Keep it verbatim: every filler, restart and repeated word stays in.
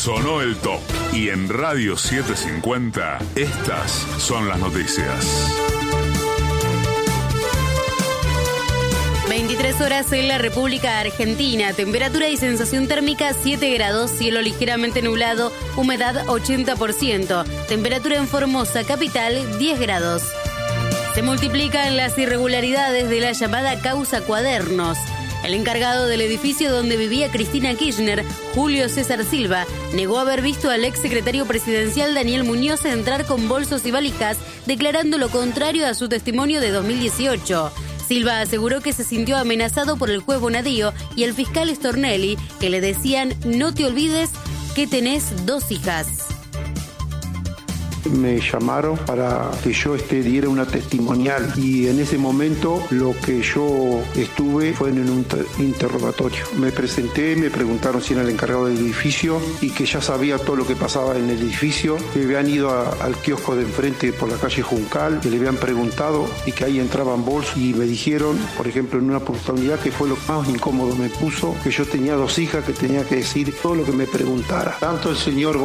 Sonó el top. Y en Radio setecientos cincuenta, estas son las noticias. veintitrés horas en la República Argentina. Temperatura y sensación térmica siete grados, cielo ligeramente nublado, humedad ochenta por ciento. Temperatura en Formosa, capital, diez grados. Se multiplican las irregularidades de la llamada causa Cuadernos. El encargado del edificio donde vivía Cristina Kirchner, Julio César Silva, negó haber visto al exsecretario presidencial Daniel Muñoz entrar con bolsos y valijas, declarando lo contrario a su testimonio de dos mil dieciocho. Silva aseguró que se sintió amenazado por el juez Bonadío y el fiscal Stornelli, que le decían: no te olvides que tenés dos hijas. Me llamaron para que yo este, diera una testimonial y en ese momento lo que yo estuve fue en un interrogatorio. Me presenté, me preguntaron si era el encargado del edificio y que ya sabía todo lo que pasaba en el edificio, que habían ido a, al kiosco de enfrente por la calle Juncal, que le habían preguntado y que ahí entraban bolsos y me dijeron, por ejemplo, en una oportunidad que fue lo más incómodo me puso, que yo tenía dos hijas, que tenía que decir todo lo que me preguntara. Tanto el señor